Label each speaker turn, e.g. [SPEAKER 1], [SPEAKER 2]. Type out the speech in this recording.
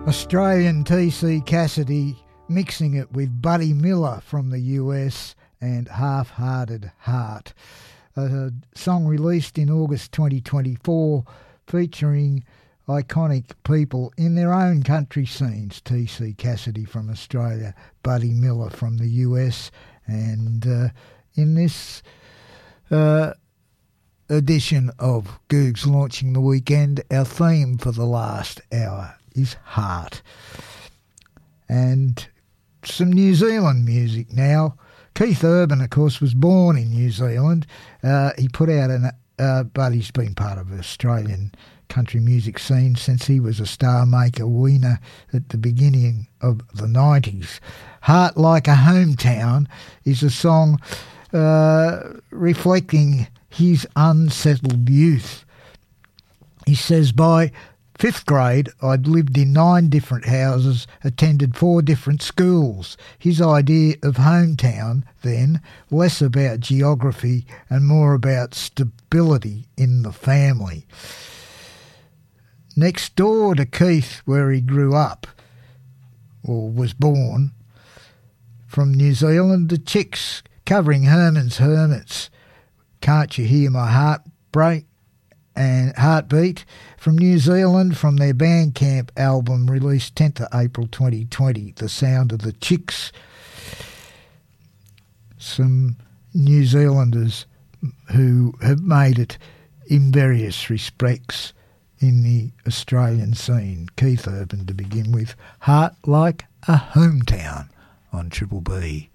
[SPEAKER 1] Australian T.C. Cassidy mixing it with Buddy Miller from the US and Half-Hearted Heart. A song released in August 2024 featuring iconic people in their own country scenes. T.C. Cassidy from Australia, Buddy Miller from the US, and in this edition of Googs Launching the Weekend, our theme for the last hour is Heart. And some New Zealand music now. Keith Urban, of course, was born in New Zealand. He put out but he's been part of the Australian country music scene since he was a star maker wiener at the beginning of the 90s. Heart Like a Hometown is a song reflecting his unsettled youth. He says, by 5th grade, I'd lived in 9 different houses, attended 4 different schools. His idea of hometown, then, less about geography and more about stability in the family. Next door to Keith, where he grew up, or was born, from New Zealand, the Chicks, covering Herman's Hermits. Can't You Hear My Heart Break? And Heartbeat from New Zealand, from their Bandcamp album released 10th of April 2020, The Sound of the Chicks. Some New Zealanders who have made it in various respects in the Australian scene. Keith Urban to begin with, Heart Like a Hometown on Triple B.